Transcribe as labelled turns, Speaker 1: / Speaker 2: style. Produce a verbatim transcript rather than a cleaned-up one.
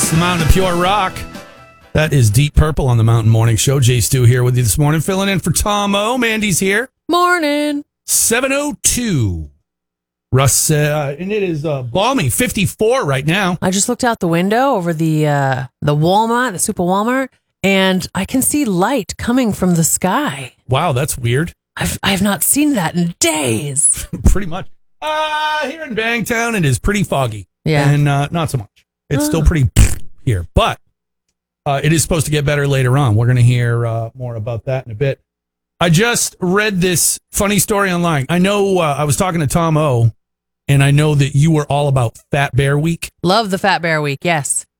Speaker 1: Yes, the Mountain of Pure Rock. That is Deep Purple on the Mountain Morning Show. Jay Stu here with you this morning, filling in for Tom O. Mandy's here.
Speaker 2: Morning.
Speaker 1: seven oh two. Russ, uh, and it is uh, balmy, fifty-four right now.
Speaker 2: I just looked out the window over the uh, the Walmart, the Super Walmart, and I can see light coming from the sky.
Speaker 1: Wow, that's weird.
Speaker 2: I've I've not seen that in days.
Speaker 1: Pretty much. Uh, here in Bangtown, it is pretty foggy.
Speaker 2: Yeah.
Speaker 1: And uh, not so much. It's
Speaker 2: Oh.
Speaker 1: still pretty here. But uh, it is supposed to get better later on. We're going to hear uh, more about that in a bit. I just read this funny story online. I know uh, I was talking to Tom O, and I know that you were all about Fat Bear Week.
Speaker 2: Love the Fat Bear Week, yes.